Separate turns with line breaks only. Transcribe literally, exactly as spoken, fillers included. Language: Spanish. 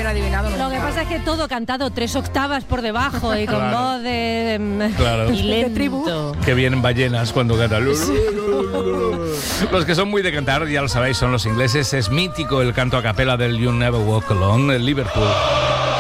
hubiera adivinado nunca.
Lo que pasa es que todo cantado tres octavas por debajo y con
Claro.
voz de...
Claro.
y lento.
De tribu.
Que vienen ballenas cuando cantan. Los que son muy de cantar, ya lo sabéis, son los ingleses. Es mítico el canto a capela del You Never Walk Alone, el Liverpool.